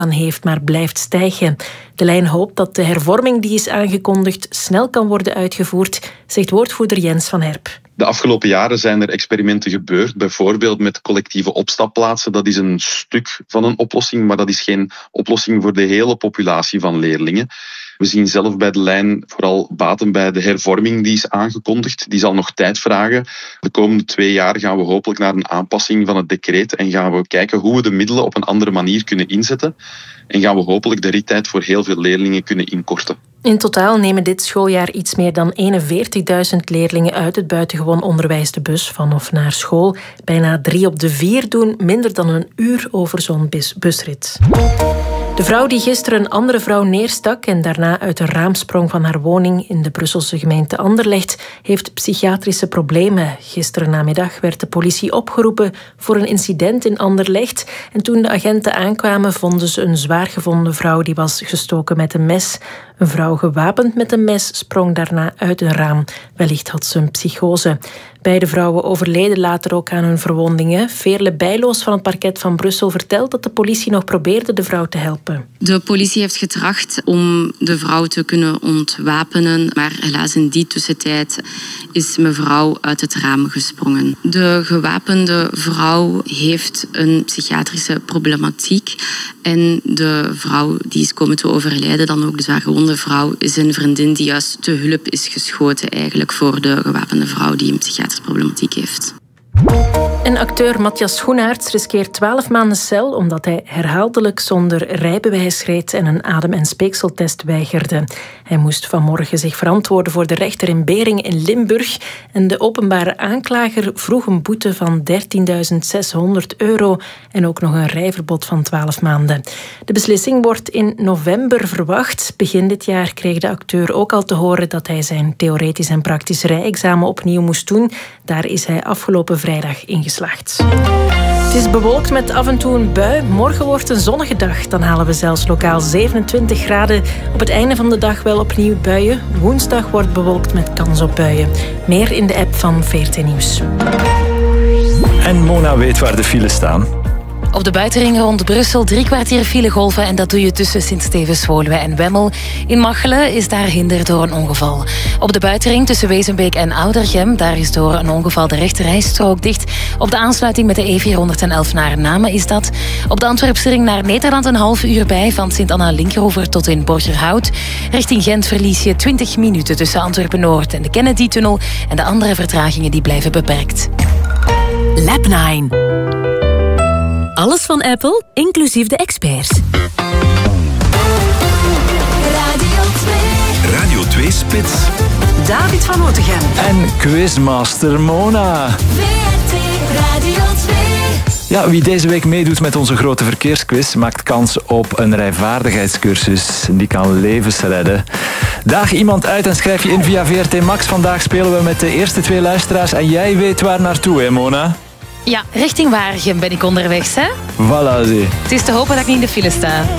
heeft, maar blijft stijgen. De lijn hoopt dat de hervorming die is aangekondigd snel kan worden uitgevoerd, zegt woordvoerder Jens van Herp. De afgelopen jaren zijn er experimenten gebeurd, bijvoorbeeld met collectieve opstapplaatsen. Dat is een stuk van een oplossing, maar dat is geen oplossing voor de hele populatie van leerlingen. We zien zelf bij de lijn vooral baten bij de hervorming die is aangekondigd. Die zal nog tijd vragen. De komende 2 jaar gaan we hopelijk naar een aanpassing van het decreet en gaan we kijken hoe we de middelen op een andere manier kunnen inzetten. En gaan we hopelijk de rittijd voor heel veel leerlingen kunnen inkorten. In totaal nemen dit schooljaar iets meer dan 41.000 leerlingen uit het buitengewoon onderwijs de bus van of naar school. Bijna 3 op de 4 doen minder dan een uur over zo'n busrit. De vrouw die gisteren een andere vrouw neerstak en daarna uit een raam sprong van haar woning in de Brusselse gemeente Anderlecht, heeft psychiatrische problemen. Gisteren namiddag werd de politie opgeroepen voor een incident in Anderlecht. En toen de agenten aankwamen, vonden ze een zwaar gewonde vrouw die was gestoken met een mes. Een vrouw gewapend met een mes sprong daarna uit een raam. Wellicht had ze een psychose. Beide vrouwen overleden later ook aan hun verwondingen. Veerle Bijloos van het parket van Brussel vertelt dat de politie nog probeerde de vrouw te helpen. De politie heeft getracht om de vrouw te kunnen ontwapenen, maar helaas in die tussentijd is mevrouw uit het raam gesprongen. De gewapende vrouw heeft een psychiatrische problematiek en de vrouw die is komen te overlijden, dan ook de zwaargewonde vrouw, is een vriendin die juist te hulp is geschoten eigenlijk voor de gewapende vrouw die een psychiatrische problematiek heeft. En acteur Matthias Schoenaerts riskeert 12 maanden cel omdat hij herhaaldelijk zonder rijbewijs reed en een adem- en speekseltest weigerde. Hij moest vanmorgen zich verantwoorden voor de rechter in Beringen in Limburg en de openbare aanklager vroeg een boete van €13.600 en ook nog een rijverbod van 12 maanden. De beslissing wordt in november verwacht. Begin dit jaar kreeg de acteur ook al te horen dat hij zijn theoretisch en praktisch rijexamen opnieuw moest doen. Daar is hij afgelopen vrijdag in geslaagd. Het is bewolkt met af en toe een bui. Morgen wordt een zonnige dag. Dan halen we zelfs lokaal 27 graden. Op het einde van de dag wel opnieuw buien. Woensdag wordt bewolkt met kans op buien. Meer in de app van VRT Nieuws. En Mona weet waar de files staan. Op de buitenring rond Brussel 3 kwartier filegolven en dat doe je tussen Sint-Stevens-Woluwe en Wemmel. In Machelen is daar hinder door een ongeval. Op de buitenring tussen Wezenbeek en Oudergem, daar is door een ongeval de rechterrijstrook dicht. Op de aansluiting met de E411 naar Namen is dat. Op de Antwerpse ring naar Nederland een half uur bij, van Sint-Anna-Linkeroever tot in Borgerhout. Richting Gent verlies je 20 minuten tussen Antwerpen-Noord en de Kennedy-tunnel en de andere vertragingen die blijven beperkt. Lab 9. Alles van Apple, inclusief de experts. Radio 2 Spits. David van Otegem. En quizmaster Mona. VRT Radio 2. Ja, wie deze week meedoet met onze grote verkeersquiz maakt kans op een rijvaardigheidscursus. Die kan levens redden. Daag iemand uit en schrijf je in via VRT Max. Vandaag spelen we met de eerste 2 luisteraars en jij weet waar naartoe, hè Mona? Ja, richting Waregem ben ik onderweg, hè? Voilà, zie. Het is te hopen dat ik niet in de file sta.